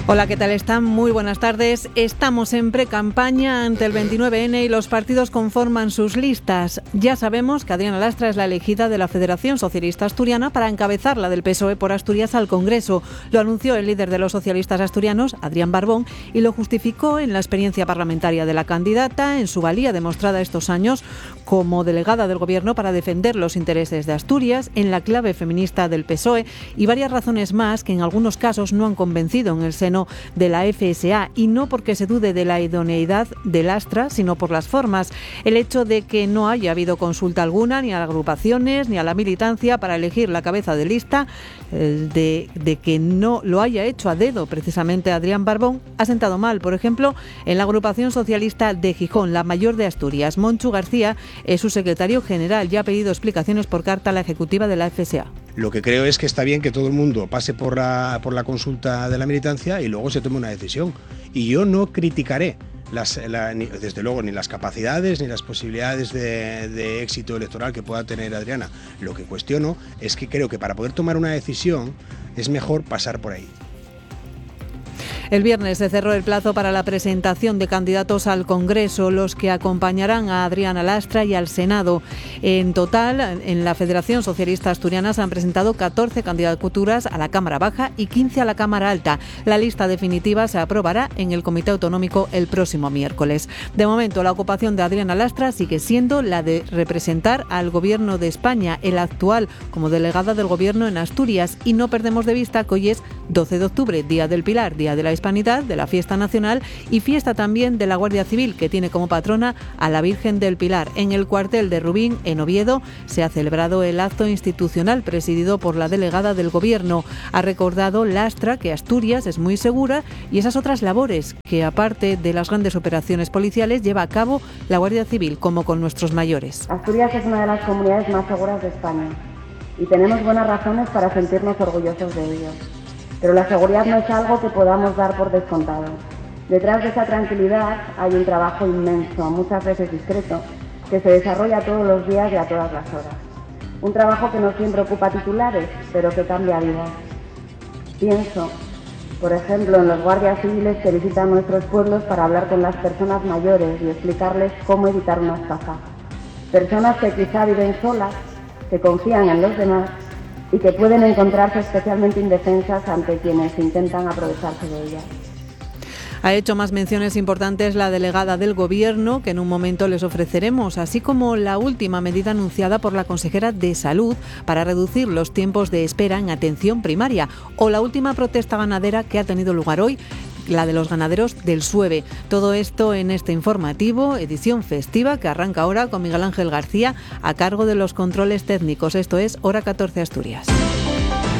Hola, ¿qué tal están? Muy buenas tardes. Estamos en pre-campaña ante el 29N y los partidos conforman sus listas. Ya sabemos que Adriana Lastra es la elegida de la Federación Socialista Asturiana para encabezar la del PSOE por Asturias al Congreso. Lo anunció el líder de los socialistas asturianos, Adrián Barbón, y lo justificó en la experiencia parlamentaria de la candidata, en su valía demostrada estos años como delegada del Gobierno para defender los intereses de Asturias, en la clave feminista del PSOE y varias razones más que en algunos casos no han convencido en el seno de la FSA, y no porque se dude de la idoneidad de Lastra, sino por las formas. El hecho de que no haya habido consulta alguna ni a las agrupaciones ni a la militancia para elegir la cabeza de lista, de que no lo haya hecho a dedo precisamente Adrián Barbón, ha sentado mal. Por ejemplo, en la agrupación socialista de Gijón, la mayor de Asturias, Monchu García es su secretario general y ha pedido explicaciones por carta a la ejecutiva de la FSA. Lo que creo es que está bien que todo el mundo pase por la consulta de la militancia y luego se tome una decisión. Y yo no criticaré, desde luego, ni las capacidades ni las posibilidades de éxito electoral que pueda tener Adriana. Lo que cuestiono es que creo que para poder tomar una decisión es mejor pasar por ahí. El viernes se cerró el plazo para la presentación de candidatos al Congreso, los que acompañarán a Adriana Lastra y al Senado. En total, en la Federación Socialista Asturiana se han presentado 14 candidaturas a la Cámara Baja y 15 a la Cámara Alta. La lista definitiva se aprobará en el Comité Autonómico el próximo miércoles. De momento, la ocupación de Adriana Lastra sigue siendo la de representar al Gobierno de España, el actual, como delegada del Gobierno en Asturias. Y no perdemos de vista que hoy es 12 de octubre, Día del Pilar, Día de la Hispanidad, de la fiesta nacional y fiesta también de la Guardia Civil, que tiene como patrona a la Virgen del Pilar. En el cuartel de Rubín, en Oviedo, se ha celebrado el acto institucional presidido por la delegada del Gobierno. Ha recordado Lastra que Asturias es muy segura y esas otras labores que, aparte de las grandes operaciones policiales, lleva a cabo la Guardia Civil, como con nuestros mayores. Asturias es una de las comunidades más seguras de España y tenemos buenas razones para sentirnos orgullosos de ello. Pero la seguridad no es algo que podamos dar por descontado. Detrás de esa tranquilidad hay un trabajo inmenso, muchas veces discreto, que se desarrolla todos los días y a todas las horas. Un trabajo que no siempre ocupa titulares, pero que cambia vidas. Pienso, por ejemplo, en los guardias civiles que visitan nuestros pueblos para hablar con las personas mayores y explicarles cómo evitar una estafa. Personas que quizá viven solas, que confían en los demás y que pueden encontrarse especialmente indefensas ante quienes intentan aprovecharse de ellas. Ha hecho más menciones importantes la delegada del Gobierno, que en un momento les ofreceremos, así como la última medida anunciada por la consejera de Salud para reducir los tiempos de espera en atención primaria, o la última protesta ganadera que ha tenido lugar hoy, la de los ganaderos del Sueve. Todo esto en este informativo, edición festiva, que arranca ahora con Miguel Ángel García a cargo de los controles técnicos. Esto es Hora 14 Asturias.